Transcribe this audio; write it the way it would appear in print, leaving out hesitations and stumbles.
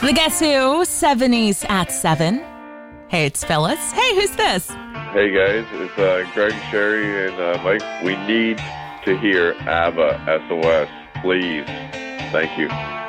The Guess Who, 70s at 7. Hey, it's Phyllis. Hey, who's this? Hey guys, it's Greg, Sherry, and Mike. We need to hear ABBA SOS, please. Thank you.